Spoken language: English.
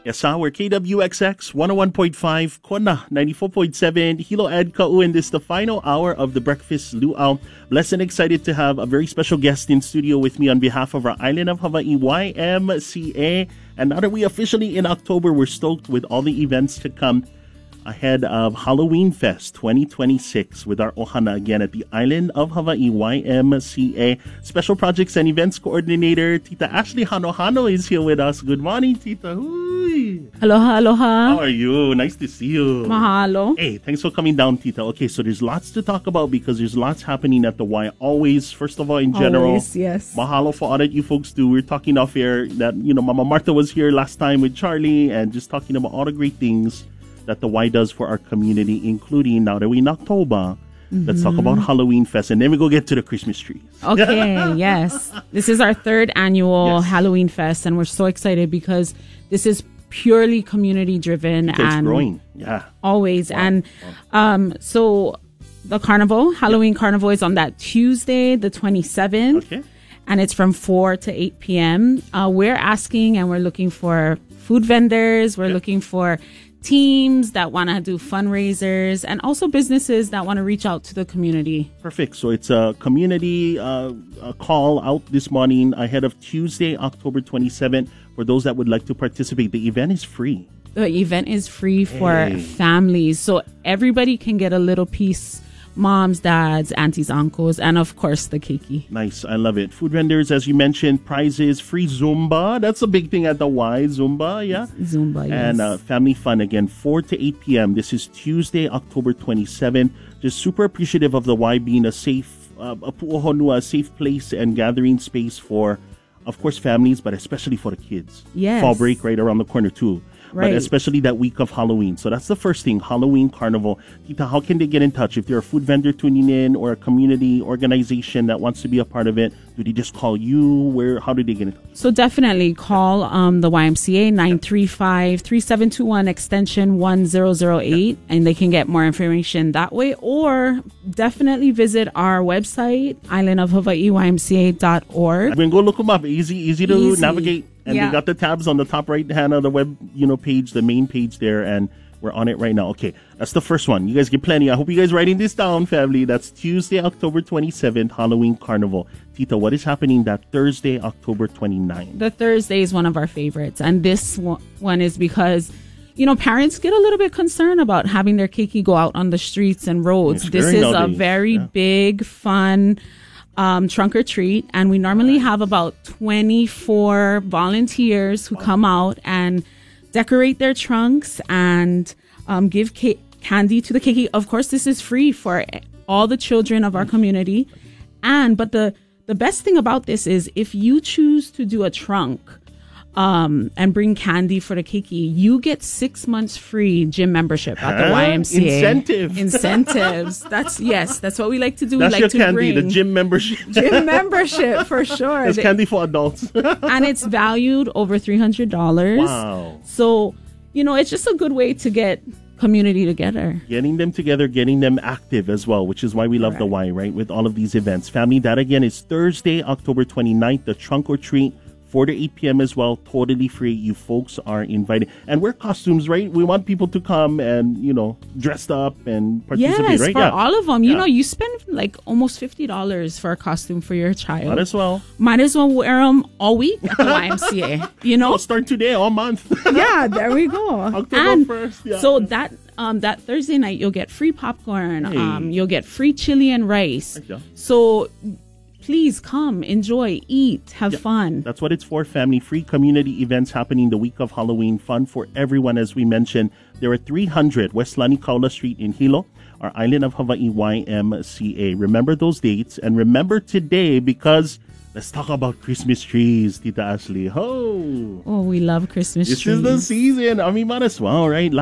Yes, we're KWXX 101.5, Kona 94.7, Hilo Ed Kauin. This is the final hour of the Breakfast Luau. Blessed and excited to have a very special guest in studio with me on behalf of our Island of Hawaii YMCA. And now that we officially in October, we're stoked with all the events to come ahead of Halloween Fest 2026 with our Ohana again at the Island of Hawaii YMCA. Special Projects and Events Coordinator Tita Ashley Hanohano is here with us. Good morning, Tita. Hui. Aloha, aloha. How are you? Nice to see you. Mahalo. Hey, thanks for coming down, Tita. Okay, so there's lots to talk about because there's lots happening at the Y. Always, first of all, in general. Always, yes. Mahalo for all that you folks do. We're talking off air that, Mama Martha was here last time with Charlie and just talking about all the great things that the Y does for our community, including now that we're in October. Let's talk about Halloween Fest, and then we go get to the Christmas trees. Okay, yes. This is our third annual Halloween Fest, and we're so excited because this is purely community-driven. It's growing, always. Wow. And so the carnival, Halloween Carnival, is on that Tuesday, the 27th. Okay. And it's from 4 to 8 p.m. We're asking and we're looking for food vendors. We're looking for teams that want to do fundraisers and also businesses that want to reach out to the community. Perfect. So it's a community call out this morning ahead of Tuesday, October 27th. For those that would like to participate, the event is free. The event is free for families. So everybody can get a little piece. Moms, dads, aunties, uncles, and of course the keiki. Nice. I love it. Food vendors, as you mentioned, prizes, free Zumba. That's a big thing at the Y. Zumba, yeah? Zumba, yes. And family fun again, 4 to 8 p.m. This is Tuesday, October 27th. Just super appreciative of the Y being a safe, a safe place and gathering space for, of course, families, but especially for the kids. Yes. Fall break right around the corner too. Right. But especially that week of Halloween. So that's the first thing, Halloween Carnival. Tita, how can they get in touch? If they're a food vendor tuning in or a community organization that wants to be a part of it, do they just call you? How do they get in touch? So definitely call the YMCA 935-3721 extension 1008 and they can get more information that way, or definitely visit our website, islandofhawaiiymca.org. I mean, go look them up. Easy to navigate. And they got the tabs on the top right hand of the web, page, the main page there, and we're on it right now. Okay, that's the first one. You guys get plenty. I hope you guys writing this down, family. That's Tuesday, October 27th, Halloween Carnival. Tita, what is happening that Thursday, October 29th? The Thursday is one of our favorites, and this one is because parents get a little bit concerned about having their keiki go out on the streets and roads. This is a very big, fun trunk or treat, and we normally have about 24 volunteers who come out and decorate their trunks and give candy to the keiki. Of course, this is free for all the children of our community. But the best thing about this is if you choose to do a trunk and bring candy for the keiki, you get 6 months free gym membership at the YMCA. Incentives. That's what we like to do. That's we like your to candy, bring the gym membership. Gym membership for sure. It's candy for adults. And it's valued over $300. Wow. So, it's just a good way to get community together. Getting them together, getting them active as well, which is why we love the Y, right? With all of these events. Family, that again is Thursday, October 29th, the trunk or treat. 4 to 8 p.m. as well, totally free. You folks are invited. And wear costumes, right? We want people to come and, dressed up and participate, yes, right? for all of them. You spend like almost $50 for a costume for your child. Might as well wear them all week at the YMCA, I'll start today, all month. Yeah, there we go. October 1st. Yeah. So that Thursday night, you'll get free popcorn. You'll get free chili and rice. So please come, enjoy, eat, have fun. That's what it's for, family. Free community events happening the week of Halloween. Fun for everyone, as we mentioned. There are 300 West Lani Kaula Street in Hilo, our Island of Hawaii YMCA. Remember those dates and remember today because let's talk about Christmas trees, Tita Ashley. Oh, we love Christmas trees. This is the season. I mean, might as well, right?